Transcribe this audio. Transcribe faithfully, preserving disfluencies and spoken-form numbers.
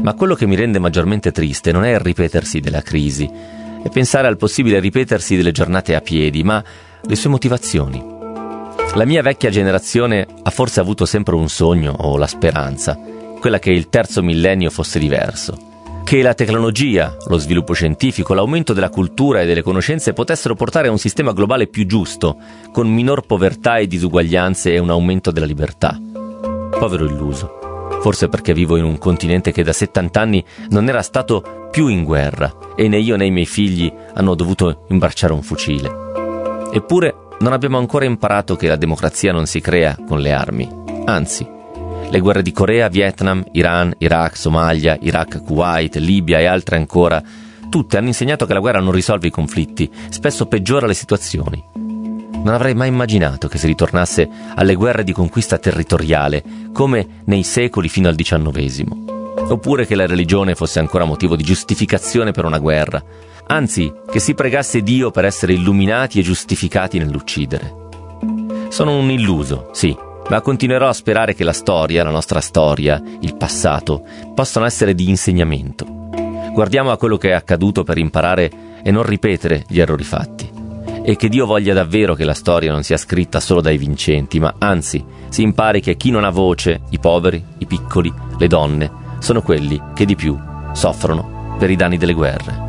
Ma quello che mi rende maggiormente triste non è il ripetersi della crisi, è pensare al possibile ripetersi delle giornate a piedi, ma le sue motivazioni. La mia vecchia generazione ha forse avuto sempre un sogno o la speranza, quella che il terzo millennio fosse diverso, che la tecnologia, lo sviluppo scientifico, l'aumento della cultura e delle conoscenze potessero portare a un sistema globale più giusto, con minor povertà e disuguaglianze e un aumento della libertà. Povero illuso. Forse perché vivo in un continente che da settanta anni non era stato più in guerra e né io né i miei figli hanno dovuto imbracciare un fucile. Eppure non abbiamo ancora imparato che la democrazia non si crea con le armi. Anzi, le guerre di Corea, Vietnam, Iran, Iraq, Somalia, Iraq, Kuwait, Libia e altre ancora, tutte hanno insegnato che la guerra non risolve i conflitti, spesso peggiora le situazioni. Non avrei mai immaginato che si ritornasse alle guerre di conquista territoriale, come nei secoli fino al diciannovesimo. Oppure che la religione fosse ancora motivo di giustificazione per una guerra. Anzi, che si pregasse Dio per essere illuminati e giustificati nell'uccidere. Sono un illuso, sì, ma continuerò a sperare che la storia, la nostra storia, il passato, possano essere di insegnamento. Guardiamo a quello che è accaduto per imparare e non ripetere gli errori fatti. E che Dio voglia davvero che la storia non sia scritta solo dai vincenti, ma anzi si impari che chi non ha voce, i poveri, i piccoli, le donne, sono quelli che di più soffrono per i danni delle guerre.